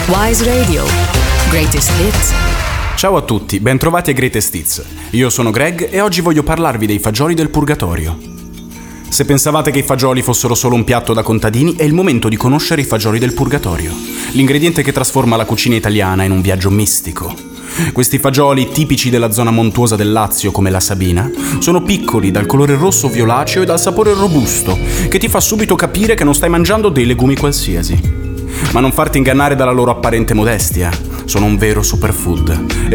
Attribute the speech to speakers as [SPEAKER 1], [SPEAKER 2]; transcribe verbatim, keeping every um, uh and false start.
[SPEAKER 1] Wise Radio. Greatest Hits.
[SPEAKER 2] Ciao a tutti, bentrovati a Greatest Hits. Io sono Greg e oggi voglio parlarvi dei fagioli del purgatorio. Se pensavate che i fagioli fossero solo un piatto da contadini, è il momento di conoscere i fagioli del purgatorio, l'ingrediente che trasforma la cucina italiana in un viaggio mistico. Questi fagioli, tipici della zona montuosa del Lazio come la Sabina, sono piccoli, dal colore rosso violaceo e dal sapore robusto, che ti fa subito capire che non stai mangiando dei legumi qualsiasi. Ma non farti ingannare dalla loro apparente modestia, sono un vero superfood.